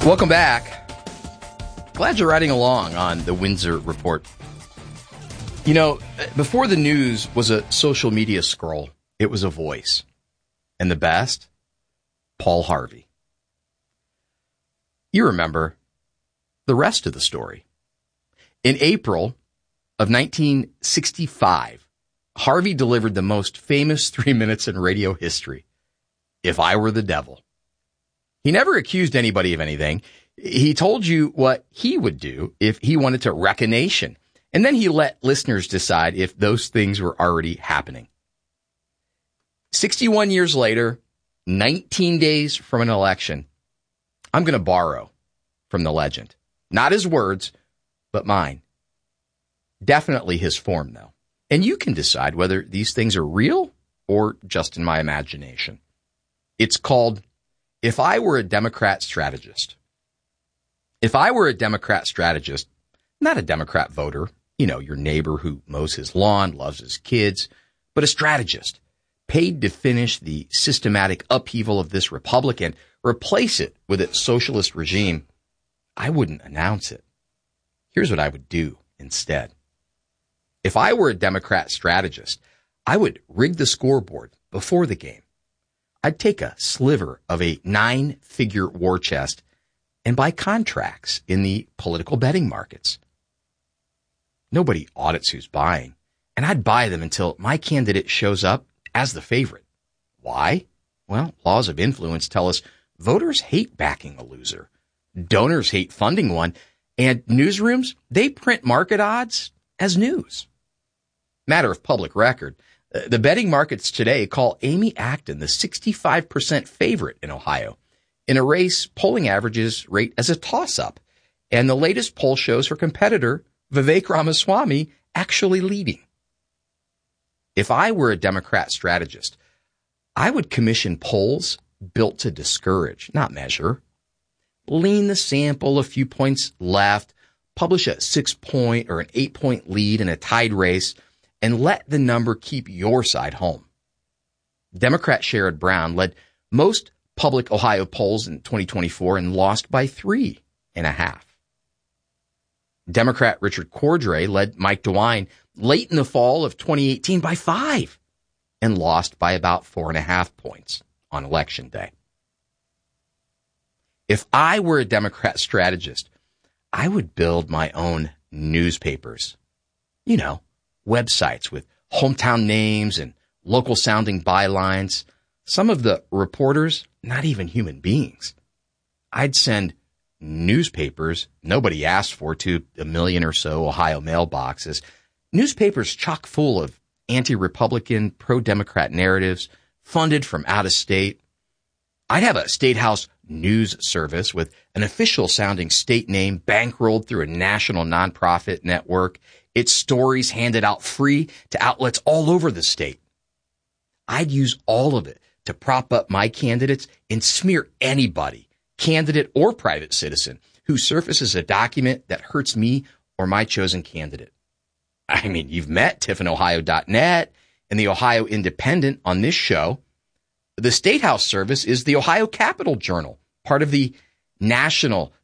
Welcome back. Glad you're riding along on the Windsor Report. You know, before the news was a social media scroll, it was a voice. And the best? Paul Harvey. You remember the rest of the story. In April of 1965, Harvey delivered the most famous 3 minutes in radio history, If I Were the Devil. He never accused anybody of anything. He told you what he would do if he wanted to wreck a nation. And then he let listeners decide if those things were already happening. 61 years later, 19 days from an election, I'm going to borrow from the legend. Not his words, but mine. Definitely his form, though. And you can decide whether these things are real or just in my imagination. It's called, If I Were a Democrat Strategist. If I were a Democrat strategist, not a Democrat voter, you know, your neighbor who mows his lawn, loves his kids, but a strategist, paid to finish the systematic upheaval of this republic and replace it with its socialist regime, I wouldn't announce it. Here's what I would do instead. If I were a Democrat strategist, I would rig the scoreboard before the game. I'd take a sliver of a 9-figure war chest and buy contracts in the political betting markets. Nobody audits who's buying, and I'd buy them until my candidate shows up as the favorite. Why? Well, laws of influence tell us voters hate backing a loser. Donors hate funding one, and newsrooms, they print market odds as news. Matter of public record, the betting markets today call Amy Acton the 65% favorite in Ohio, in a race polling averages rate as a toss-up, and the latest poll shows her competitor, Vivek Ramaswamy, actually leading. If I were a Democrat strategist, I would commission polls built to discourage, not measure. Lean the sample a few points left, publish a 6-point or an 8-point lead in a tied race, and let the number keep your side home. Democrat Sherrod Brown led most public Ohio polls in 2024 and lost by 3.5. Democrat Richard Cordray led Mike DeWine late in the fall of 2018 by 5 and lost by about 4.5 points on Election Day. If I were a Democrat strategist, I would build my own newspapers. You know, websites with hometown names and local sounding bylines. Some of the reporters, not even human beings. I'd send newspapers nobody asked for to a million or so Ohio mailboxes. Newspapers chock full of anti-Republican, pro-Democrat narratives funded from out of state. I'd have a state house news service with an official sounding state name bankrolled through a national nonprofit network. Its stories handed out free to outlets all over the state. I'd use all of it to prop up my candidates and smear anybody, candidate or private citizen, who surfaces a document that hurts me or my chosen candidate. I mean, you've met TiffinOhio.net and the Ohio Independent on this show. The State House service is the Ohio Capital Journal, part of the national